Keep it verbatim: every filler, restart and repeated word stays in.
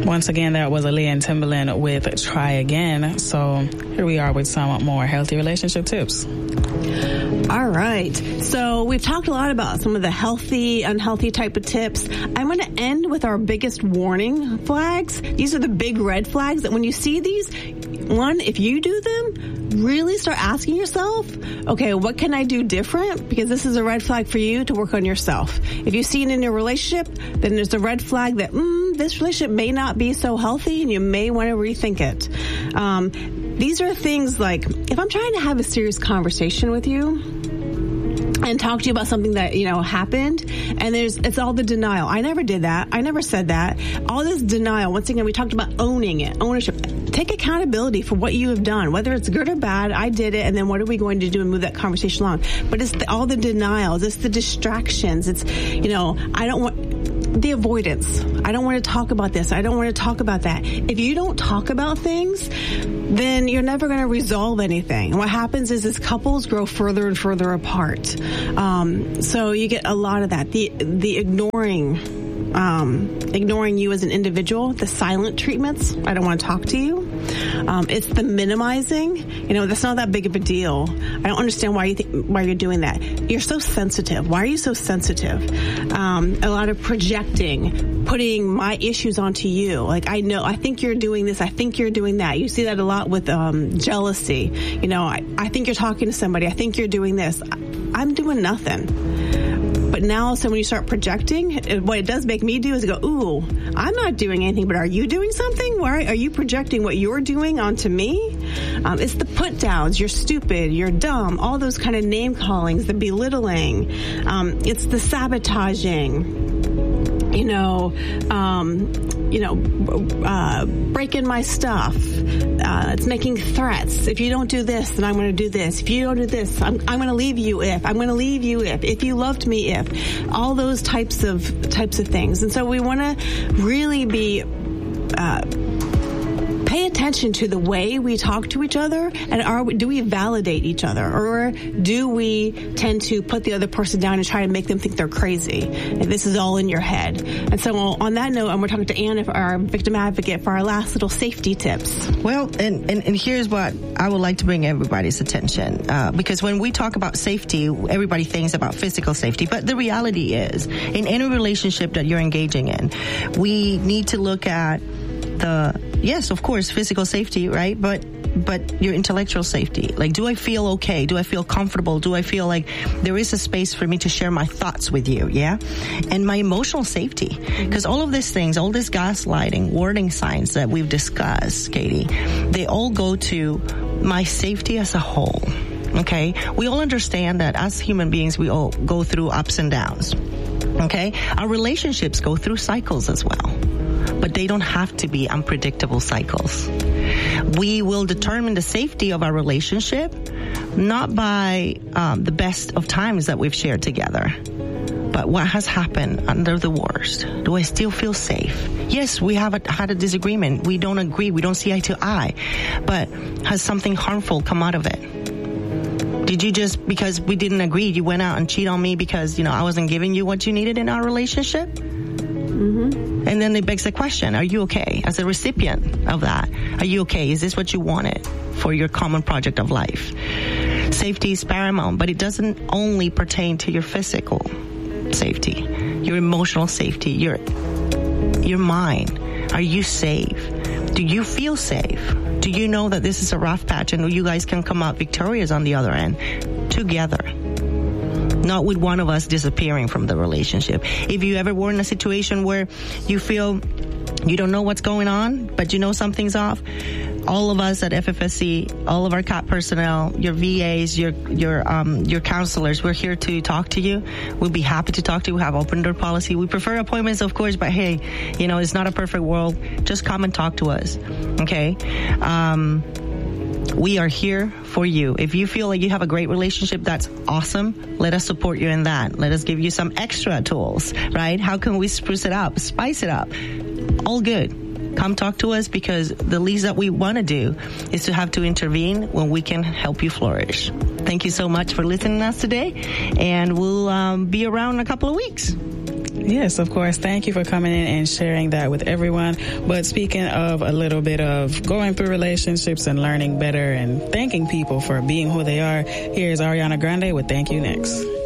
Once again, that was Aaliyah and Timbaland with Try Again. So here we are with some more healthy relationship tips. All right. So we've talked a lot about some of the healthy, unhealthy type of tips. I'm going to end with our biggest warning flags. These are the big red flags that when you see these, one, if you do them, really start asking yourself, okay, what can I do different? Because this is a red flag for you to work on yourself. If you see it in your relationship, then there's a red flag that, mm, this relationship may not be so healthy and you may want to rethink it. Um, these are things like, if I'm trying to have a serious conversation with you, and talk to you about something that, you know, happened, and there's, it's all the denial. I never did that. I never said that. All this denial. Once again, we talked about owning it, ownership. Take accountability for what you have done, whether it's good or bad. I did it, and then what are we going to do and move that conversation along? But it's the, all the denials. It's the distractions. It's, you know, I don't want, the avoidance. I don't want to talk about this. I don't want to talk about that. If you don't talk about things, then you're never going to resolve anything. And what happens is, is couples grow further and further apart. Um, so you get a lot of that. The the ignoring, um, ignoring you as an individual, the silent treatments. I don't want to talk to you. Um, it's the minimizing. You know, that's not that big of a deal. I don't understand why you think, why you're doing that. You're so sensitive. Why are you so sensitive? Um, a lot of projecting, putting my issues onto you. Like, I know, I think you're doing this. I think you're doing that. You see that a lot with um, jealousy. You know, I, I think you're talking to somebody. I think you're doing this. I, I'm doing nothing. But now, so when you start projecting, it, what it does make me do is go, ooh, I'm not doing anything, but are you doing something? Why are you projecting what you're doing onto me? Um, it's the put downs. You're stupid. You're dumb. All those kind of name callings, the belittling. Um, it's the sabotaging. You know, um, you know, uh, breaking my stuff. Uh, it's making threats. If you don't do this, then I'm going to do this. If you don't do this, I'm, I'm going to leave you if. I'm going to leave you if. If you loved me if. All those types of types of things. And so we want to really be... Uh, pay attention to the way we talk to each other, and are we, do we validate each other, or do we tend to put the other person down and try to make them think they're crazy, and this is all in your head? And so on that note, and we're talking to Ann, our victim advocate, for our last little safety tips. Well, and, and, and here's what I would like to bring everybody's attention, uh, because when we talk about safety, everybody thinks about physical safety, but the reality is, in any relationship that you're engaging in, we need to look at the, yes, of course, physical safety, right? But but your intellectual safety. Like, do I feel okay? Do I feel comfortable? Do I feel like there is a space for me to share my thoughts with you? Yeah. And my emotional safety. Because all of these things, all this gaslighting, warning signs that we've discussed, Katie, they all go to my safety as a whole. Okay. We all understand that as human beings, we all go through ups and downs. Okay. Our relationships go through cycles as well. But they don't have to be unpredictable cycles. We will determine the safety of our relationship not by um, the best of times that we've shared together, but what has happened under the worst. Do I still feel safe? Yes, we have a, had a disagreement. We don't agree. We don't see eye to eye. But has something harmful come out of it? Did you just, because we didn't agree, you went out and cheated on me because, you know, I wasn't giving you what you needed in our relationship? Mm-hmm. And then it begs the question, are you okay? As a recipient of that, are you okay? Is this what you wanted for your common project of life? Safety is paramount, but it doesn't only pertain to your physical safety, your emotional safety, your, your mind. Are you safe? Do you feel safe? Do you know that this is a rough patch and you guys can come out victorious on the other end together? Not with one of us disappearing from the relationship. If you ever were in a situation where you feel you don't know what's going on, but you know something's off, all of us at F F S C, all of our C A P personnel, your V As, your your um your counselors, we're here to talk to you. We'll be happy to talk to you. We have open door policy. We prefer appointments, of course, but hey, you know, it's not a perfect world. Just come and talk to us, okay? Um... We are here for you. If you feel like you have a great relationship, that's awesome. Let us support you in that. Let us give you some extra tools, right? How can we spruce it up, spice it up? All good. Come talk to us, because the least that we want to do is to have to intervene when we can help you flourish. Thank you so much for listening to us today, and we'll um, be around in a couple of weeks. Yes, of course. Thank you for coming in and sharing that with everyone. But speaking of a little bit of going through relationships and learning better and thanking people for being who they are, here's Ariana Grande with Thank You Next.